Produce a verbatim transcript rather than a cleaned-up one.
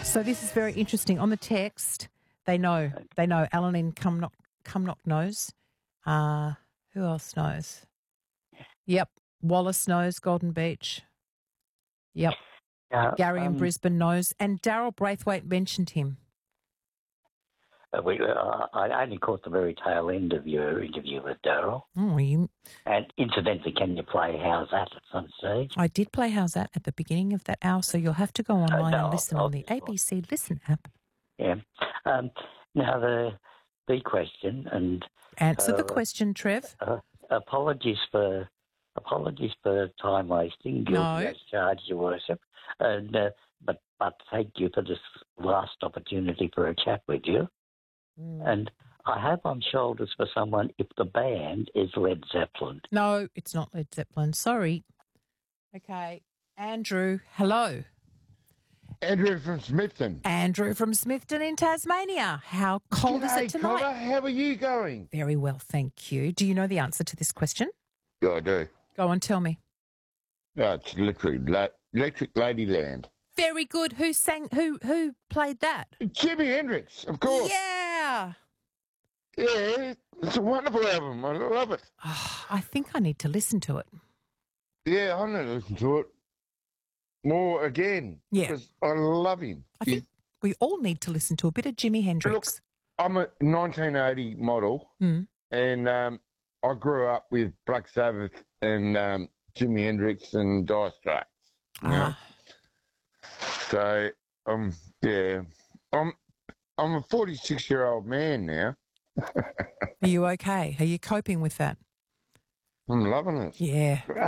So this is very interesting. On the text, they know. They know. Alan in Cumnock, Cumnock knows. Uh, who else knows? Yep. Wallace knows. Golden Beach. Yep. Uh, Gary in um, Brisbane knows. And Daryl Braithwaite mentioned him. uh, we, uh, I only caught the very tail end of your interview with Daryl. Oh, you, And incidentally, can you play How's That at some stage? I did play How's That at the beginning of that hour, so you'll have to go online no, and listen I'll- on the I'll A B C Listen app. Yeah. Um, now, the the question, and Answer the Uh, question, Trev. uh, apologies for apologies for time wasting. Guilty No. as charged, Your Worship. And uh, but but thank you for this last opportunity for a chat with you. Mm. And I hope I'm shoulders for someone if the band is Led Zeppelin. No, it's not Led Zeppelin. Sorry. Okay. Andrew, hello. Andrew from Smithton. Andrew from Smithton in Tasmania. How cold is G'day, it tonight? Connor. How are you going? Very well, thank you. Do you know the answer to this question? Yeah, I do. Go on, tell me. No, it's Electric, La- Electric Ladyland. Very good. Who sang? Who who played that? Jimi Hendrix, of course. Yeah. Yeah, it's a wonderful album. I love it. Oh, I think I need to listen to it. Yeah, I need to listen to it more again. Yeah. Because I love him. I think we all need to listen to a bit of Jimi Hendrix. I'm a nineteen eighty model, Mm. and um, I grew up with Black Sabbath and um, Jimi Hendrix and Dire Straits. you know. Ah, So, um, yeah, I'm I'm a forty-six year old man now. are you okay? Are you coping with that? I'm loving it. Yeah.